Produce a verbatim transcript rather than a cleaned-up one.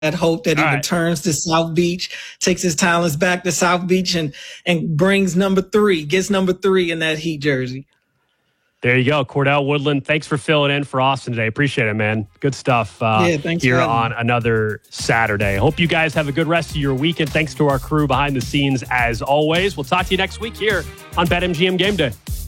that hope that All he right. returns to South Beach, takes his talents back to South Beach, and and brings number three, gets number three in that Heat jersey. There you go. Cordell Woodland, thanks for filling in for Austin today. Appreciate it, man. Good stuff uh, Yeah, thanks here for having on me. another Saturday. Hope you guys have a good rest of your weekend. Thanks to our crew behind the scenes as always. We'll talk to you next week here on BetMGM Game Day.